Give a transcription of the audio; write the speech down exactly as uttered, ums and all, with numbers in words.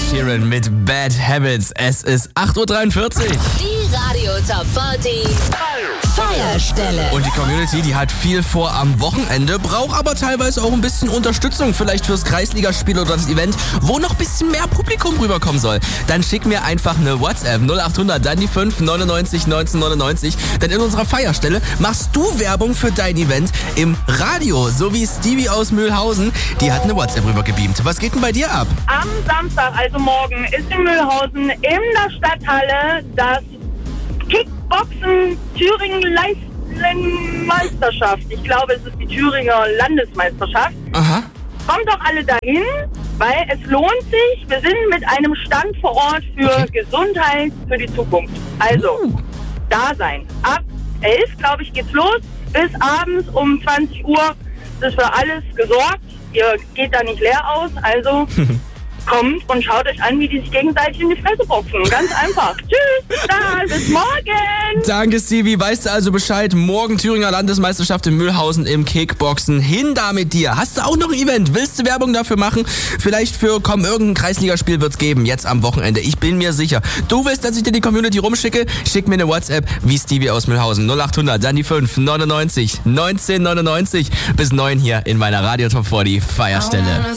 Sheeran mit Bad Habits. Es ist acht Uhr dreiundvierzig. Die Radio Top vierzig Feierstelle. Und die Community, die hat viel vor am Wochenende, braucht aber teilweise auch ein bisschen Unterstützung, vielleicht fürs Kreisligaspiel oder das Event, wo noch ein bisschen mehr Publikum rüberkommen soll. Dann schick mir einfach eine WhatsApp null acht hundert, dann die fünf neunundneunzig neunzehn neunundneunzig. Denn in unserer Feierstelle machst du Werbung für dein Event im Radio, so wie Stevie aus Mühlhausen. Die hat eine WhatsApp rübergebeamt. Was geht denn bei dir ab? Am Samstag, also morgen, ist in Mühlhausen in der Stadthalle das Kickboxen Thüringen-Meisterschaft. Ich glaube, es ist die Thüringer Landesmeisterschaft. Aha. Kommt doch alle dahin, weil es lohnt sich. Wir sind mit einem Stand vor Ort für Okay. Gesundheit für die Zukunft. Also, Uh. da sein. Ab elf, glaube ich, geht's los. Bis abends um zwanzig Uhr ist für alles gesorgt. Ihr geht da nicht leer aus, also kommt und schaut euch an, wie die sich gegenseitig in die Fresse boxen. Ganz einfach. Tschüss, bis dann, bis morgen. Danke, Stevie. Weißt du also Bescheid? Morgen Thüringer Landesmeisterschaft in Mühlhausen im Kickboxen. Hin da mit dir. Hast du auch noch ein Event? Willst du Werbung dafür machen? Vielleicht für, komm, irgendein Kreisligaspiel wird's geben, jetzt am Wochenende. Ich bin mir sicher. Du willst, dass ich dir die Community rumschicke? Schick mir eine WhatsApp wie Stevie aus Mühlhausen. null acht hundert, dann die fünf neunundneunzig neunzehn neunundneunzig. Bis neun hier in meiner Radio Top vierzig Feierstelle.